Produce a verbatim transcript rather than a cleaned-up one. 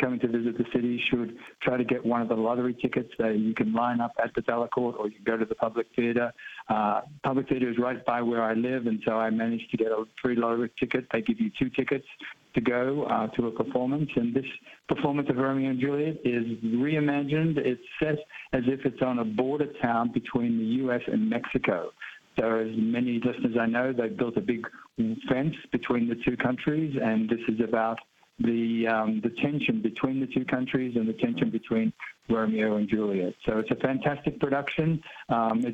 coming to visit the city should try to get one of the lottery tickets. They, you can line up at the Delacorte or you can go to the Public Theatre. Uh, Public Theatre is right by where I live, and so I managed to get a free lottery ticket. They give you two tickets to go uh, to a performance, and this performance of Romeo and Juliet is reimagined. It's set as if it's on a border town between the U S and Mexico. So as many listeners I know, they've built a big fence between the two countries, and this is about the um, the tension between the two countries and the tension between Romeo and Juliet. So it's a fantastic production. Um,